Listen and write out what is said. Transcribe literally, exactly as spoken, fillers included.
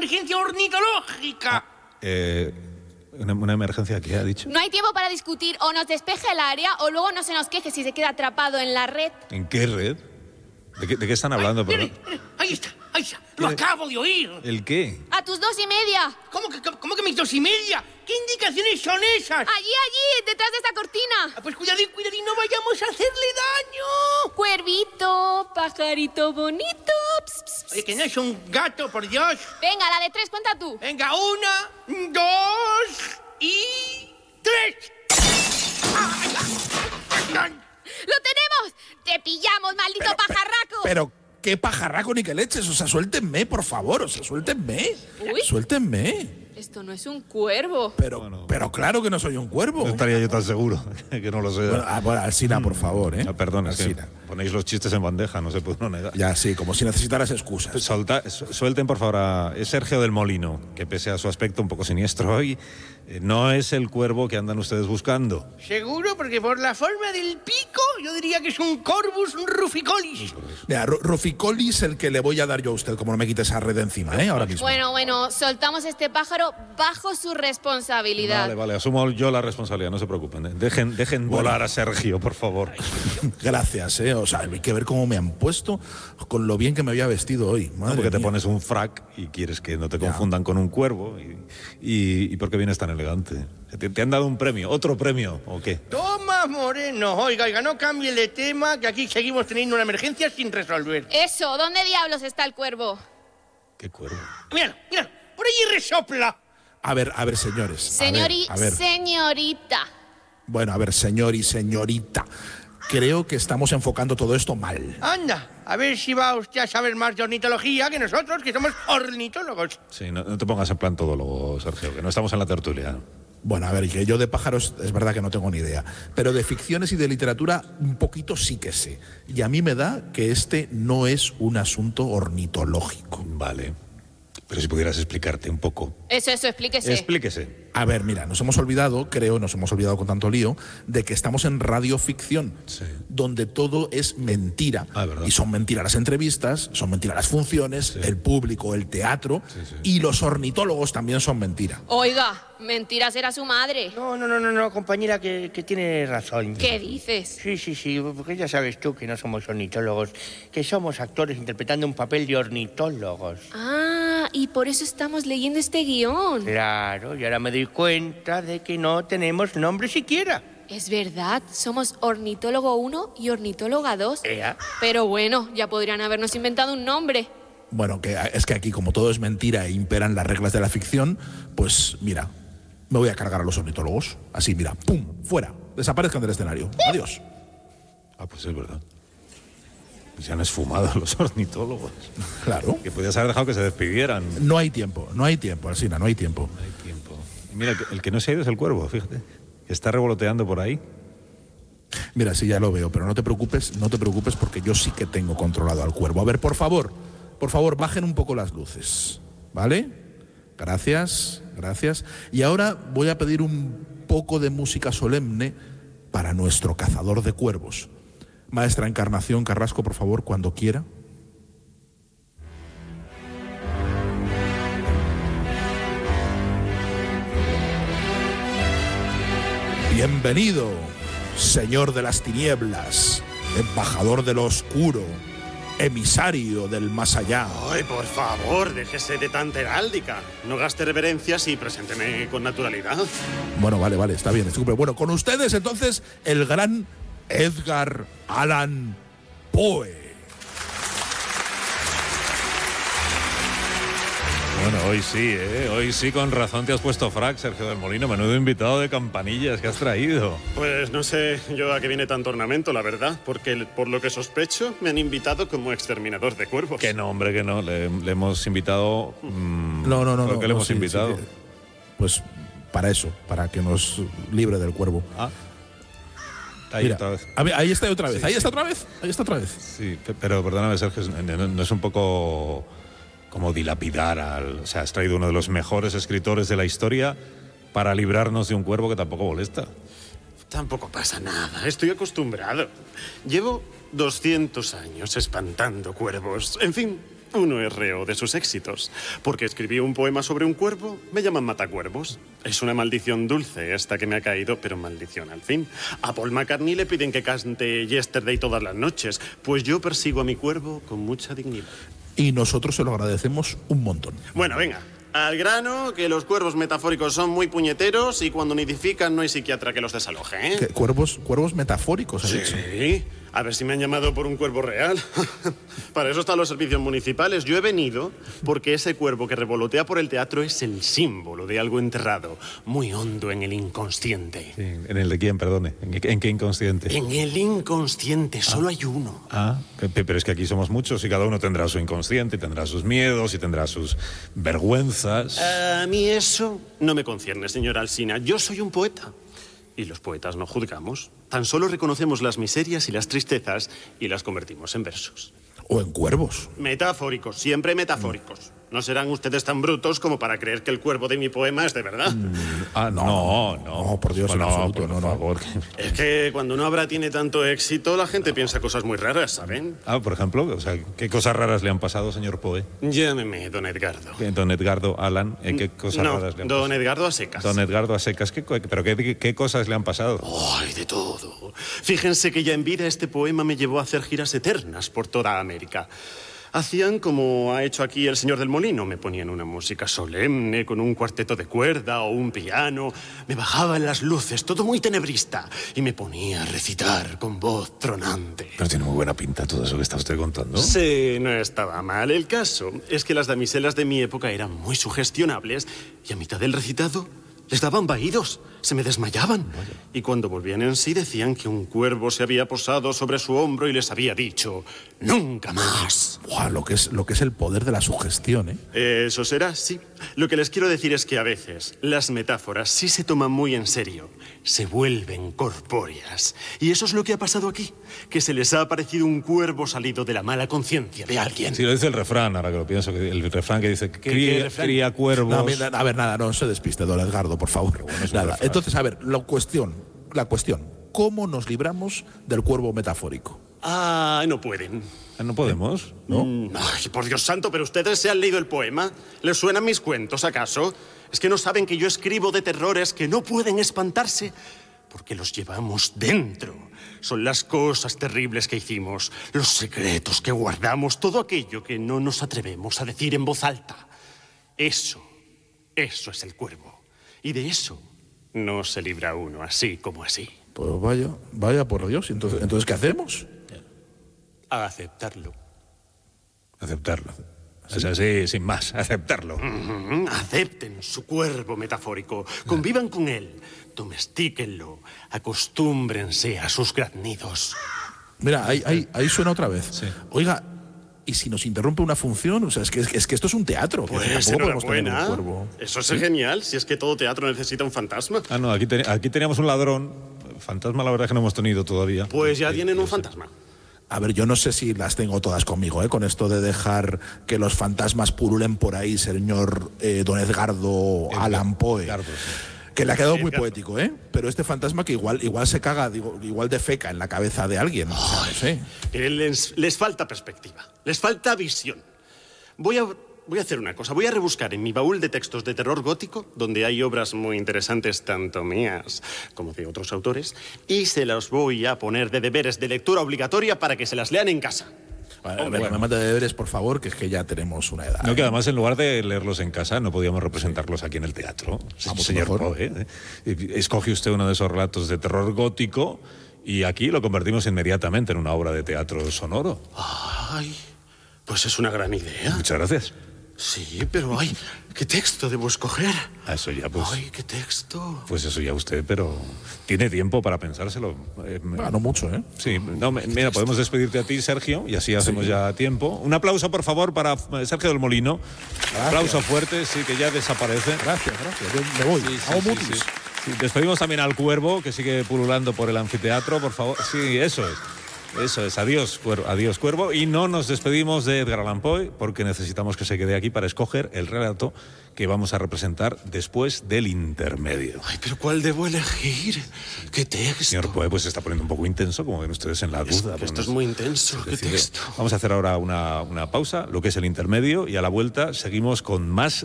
emergencia ornitológica. Ah, eh, una, ¿Una emergencia qué ha dicho? No hay tiempo para discutir. O nos despeje el área o luego no se nos queje si se queda atrapado en la red. ¿En qué red? ¿De qué, de qué están hablando? Ay, mire, Perdón? mire, ahí está, ahí está. Lo acabo de oír. ¿El qué? A tus dos y media. ¿Cómo que, cómo que mis dos y media? ¿Qué indicaciones son esas? Allí, allí, detrás de esta cortina. Ah, pues cuidadín, cuidadín, no vayamos a hacerle daño. Cuervito, pajarito bonito. Ps, ps, ps. Oye, que no es un gato, por Dios. Venga, la de tres, cuenta tú. Venga, una, dos y tres. ¡Lo tenemos! ¡Te pillamos, maldito Pero, pajarraco! Pero, ¿qué pajarraco ni qué leches? O sea, suéltenme, por favor, o sea, suéltenme. Uy. Suéltenme. Esto no es un cuervo. Pero, Bueno. pero claro que no soy un cuervo. No estaría yo tan seguro que no lo sé. Bueno, ah, bueno, Alsina, por favor, ¿eh? Ah, perdón, es que Alsina. ponéis los chistes en bandeja, no se puede uno negar. Ya, sí, como si necesitaras excusas. Solta- su- suelten, por favor, a es Sergio del Molino, que pese a su aspecto un poco siniestro hoy, eh, no es el cuervo que andan ustedes buscando. Seguro, porque por la forma del pico, yo diría que es un Corvus ruficolis. Mira, Ru- Ruficolis el que le voy a dar yo a usted, como no me quite esa red de encima, ¿eh? Ahora mismo. Bueno, bueno, soltamos este pájaro bajo su responsabilidad. Vale, vale, asumo yo la responsabilidad, no se preocupen. ¿eh? Dejen, dejen Bueno. volar a Sergio, por favor. Gracias, ¿eh? O sea, hay que ver cómo me han puesto con lo bien que me había vestido hoy. No, Madre porque te mía. pones un frac y quieres que no te confundan con un cuervo. Y, y, y porque vienes tan elegante. ¿Te, te han dado un premio? ¿Otro premio? ¿O qué? Toma, Moreno. Oiga, oiga, no cambie de tema, que aquí seguimos teniendo una emergencia sin resolver. Eso, ¿dónde diablos está el cuervo? ¿Qué cuervo? Míralo, míralo, por allí resopla. A ver, a ver, señores. a Señor ver, y a ver. señorita. Bueno, a ver, señor y señorita. Creo que estamos enfocando todo esto mal. Anda, a ver si va usted a saber más de ornitología que nosotros, que somos ornitólogos. Sí, no, no te pongas en plan todólogo, Sergio, que no estamos en la tertulia. Bueno, a ver, que yo de pájaros es verdad que no tengo ni idea, pero de ficciones y de literatura un poquito sí que sé. Y a mí me da que este no es un asunto ornitológico. Vale. Pero si pudieras explicarte un poco. Eso, eso, explíquese. Explíquese. A ver, mira, nos hemos olvidado, creo, nos hemos olvidado con tanto lío, de que estamos en radioficción, Sí. donde todo es mentira. Ah, ¿verdad? Y son mentiras las entrevistas, son mentiras las funciones, Sí. el público, el teatro, Sí, sí. y los ornitólogos también son mentira. Oiga, mentira será su madre. No, no, no, no, no compañera, que, que tiene razón. ¿Qué dices? Sí, sí, sí, porque ya sabes tú que no somos ornitólogos, que somos actores interpretando un papel de ornitólogos. Ah, y por eso estamos leyendo este guión. Claro, y ahora me doy cuenta de que no tenemos nombre siquiera. Es verdad, somos ornitólogo uno y ornitóloga dos. Ea. Pero bueno, ya podrían habernos inventado un nombre. Bueno, que es que aquí como todo es mentira e imperan las reglas de la ficción, pues mira, me voy a cargar a los ornitólogos. Así, mira, ¡pum! Fuera. Desaparezcan del escenario. Adiós. Ah, pues es verdad. Se han esfumado los ornitólogos. Claro. Que podías haber dejado que se despidieran. No hay tiempo, no hay tiempo, Alsina, no hay tiempo. No hay tiempo. Y mira, el que- el que no se ha ido es el cuervo, fíjate. Que está revoloteando por ahí. Mira, sí, ya lo veo, pero no te preocupes, no te preocupes porque yo sí que tengo controlado al cuervo. A ver, por favor, por favor, bajen un poco las luces, ¿vale? Gracias, gracias. Y ahora voy a pedir un poco de música solemne para nuestro cazador de cuervos. Maestra Encarnación Carrasco, por favor, cuando quiera. Bienvenido, señor de las tinieblas, embajador de lo oscuro, emisario del más allá. Ay, por favor, déjese de tanta heráldica. No gaste reverencias y presénteme con naturalidad. Bueno, vale, vale, está bien, disculpe. Bueno, con ustedes entonces el gran Edgar Allan Poe. Bueno, hoy sí, ¿eh? Hoy sí, con razón te has puesto frac, Sergio del Molino. Menudo invitado de campanillas que has traído. Pues no sé yo a qué viene tanto ornamento, la verdad, porque por lo que sospecho me han invitado como exterminador de cuervos. Que no, hombre, que no. Le, le hemos invitado... mmm, No, no, no. ¿Por no, qué le no, hemos sí, invitado? sí, pues para eso, para que nos libre del cuervo. Ah. Ahí Mira, otra vez. a ver, ahí está otra vez, Sí, ahí sí. está otra vez, ahí está otra vez. Sí, pe- pero perdóname, Sergio, no, no es un poco como dilapidar al... O sea, has traído uno de los mejores escritores de la historia para librarnos de un cuervo que tampoco molesta. Tampoco pasa nada, estoy acostumbrado. Llevo doscientos años espantando cuervos. En fin, uno es reo de sus éxitos. Porque escribí un poema sobre un cuervo, me llaman matacuervos. Es una maldición dulce esta que me ha caído, pero maldición al fin. A Paul McCartney le piden que cante Yesterday todas las noches, pues yo persigo a mi cuervo con mucha dignidad. Y nosotros se lo agradecemos un montón. Bueno, venga. Al grano, que los cuervos metafóricos son muy puñeteros y cuando nidifican no hay psiquiatra que los desaloje, ¿eh? ¿Qué, cuervos, cuervos metafóricos, has Sí. dicho? A ver si me han llamado por un cuervo real. Para eso están los servicios municipales. Yo he venido porque ese cuervo que revolotea por el teatro es el símbolo de algo enterrado, muy hondo en el inconsciente. Sí, ¿en el de quién, perdone? ¿En qué, en qué inconsciente? En el inconsciente solo hay uno. Ah, pe- pero es que aquí somos muchos y cada uno tendrá su inconsciente, y tendrá sus miedos y tendrá sus vergüenzas. A mí eso no me concierne, señora Alsina. Yo soy un poeta. Y los poetas no juzgamos. Tan solo reconocemos las miserias y las tristezas y las convertimos en versos. O en cuervos. Metafóricos, siempre metafóricos. No serán ustedes tan brutos como para creer que el cuervo de mi poema es de verdad. Ah, no, no. no, por Dios, en no, absoluto, por no, no. favor. Es que cuando una obra tiene tanto éxito, la gente piensa cosas muy raras, ¿saben? Ah, por ejemplo, o sea, ¿qué cosas raras le han pasado, señor Poe? Llámeme don Edgardo. Don Edgardo Alan, ¿eh? ¿qué cosas No, raras le han don pasado? Edgardo a secas. Don Edgardo a secas, ¿qué, co- ¿pero qué, qué cosas le han pasado? ¡Ay, de todo! Fíjense que ya en vida este poema me llevó a hacer giras eternas por toda América. Hacían como ha hecho aquí el señor del Molino. Me ponían una música solemne con un cuarteto de cuerda o un piano. Me bajaban las luces, todo muy tenebrista. Y me ponía a recitar con voz tronante. Pero tiene muy buena pinta todo eso que está usted contando. Sí, no estaba mal. El caso es que las damiselas de mi época eran muy sugestionables y a mitad del recitado les daban vaídos, se me desmayaban. Y cuando volvían en sí decían que un cuervo se había posado sobre su hombro y les había dicho, ¡nunca más! Buah, lo que es, lo que es el poder de la sugestión, ¿eh? Eso será, sí. Lo que les quiero decir es que a veces las metáforas sí se toman muy en serio, se vuelven corpóreas. Y eso es lo que ha pasado aquí, que se les ha aparecido un cuervo salido de la mala conciencia de alguien. Sí, lo dice el refrán, ahora que lo pienso, que el refrán que dice, qué cría, refrán? cría cuervos. No, mira, a ver, nada, no se despiste, don Edgardo, por favor. bueno, es un Nada. refrán. Entonces, a ver, la cuestión, la cuestión, ¿cómo nos libramos del cuervo metafórico? Ah, no pueden. No podemos. ¿No? Mm, Ay, por Dios santo, pero ustedes se han leído el poema. ¿Les suenan mis cuentos, acaso? ¿Es que no saben que yo escribo de terrores que no pueden espantarse? Porque los llevamos dentro. Son las cosas terribles que hicimos, los secretos que guardamos, todo aquello que no nos atrevemos a decir en voz alta. Eso, eso es el cuervo. Y de eso no se libra uno así como así. Pues vaya, vaya por Dios. Entonces, entonces ¿qué hacemos? A aceptarlo. Aceptarlo. O sea, sí, sin más, aceptarlo. Mm, Acepten su cuervo metafórico, convivan con él, domestíquenlo, acostúmbrense a sus graznidos. Mira, ahí, ahí, ahí suena otra vez. Sí. Oiga, ¿y si nos interrumpe una función? O sea, es que, es que esto es un teatro. que Pues tampoco podemos tener un enhorabuena. cuervo. Eso es genial, si es que todo teatro necesita un fantasma. Ah, no, aquí, te- aquí teníamos un ladrón. Fantasma, la verdad es que no hemos tenido todavía. Pues ya Sí, tienen un sí. fantasma. A ver, yo no sé si las tengo todas conmigo, ¿eh? Con esto de dejar que los fantasmas pululen por ahí, señor eh, don Edgardo Allan Poe. Edgardo, sí. Que le ha quedado muy Edgardo. poético, ¿eh? Pero este fantasma que igual, igual se caga, digo, igual defeca en la cabeza de alguien. O sea, no sé. Miren, Les, les falta perspectiva, les falta visión. Voy a, voy a hacer una cosa, voy a rebuscar en mi baúl de textos de terror gótico, donde hay obras muy interesantes, tanto mías como de otros autores, y se las voy a poner de deberes de lectura obligatoria para que se las lean en casa. Vale, a ver, no me mate de deberes, por favor, que es que ya tenemos una edad. No, que además en lugar de leerlos en casa, no podíamos representarlos aquí en el teatro. Vamos, Señor mejor. Poe, ¿eh? Escoge usted uno de esos relatos de terror gótico y aquí lo convertimos inmediatamente en una obra de teatro sonoro. Ay, pues es una gran idea. Muchas gracias. Sí, pero ay, ¿qué texto debo escoger? A eso ya, pues, Ay, ¿qué texto? pues eso ya usted, pero tiene tiempo para pensárselo. Eh, me- Ah, no mucho, ¿eh? Sí, no, me- mira, podemos despedirte a ti, Sergio, y así hacemos ya tiempo. Un aplauso, por favor, para eh, Sergio del Molino. Aplauso fuerte, sí, que ya desaparece. Gracias, gracias. Yo me voy. Sí, sí, Hago sí, mutis. sí. Sí, despedimos también al Cuervo, que sigue pululando por el anfiteatro, por favor. Sí, eso es. Eso es, adiós cuervo, adiós cuervo. Y no nos despedimos de Edgar Allan Poe porque necesitamos que se quede aquí para escoger el relato que vamos a representar después del intermedio. Ay, pero ¿cuál debo elegir? ¿Qué texto? Señor Poe, pues se está poniendo un poco intenso, como ven ustedes en la Es duda. que esto nos- es muy intenso. ¿Qué decide. texto? Vamos a hacer ahora una, una pausa, lo que es el intermedio, y a la vuelta seguimos con más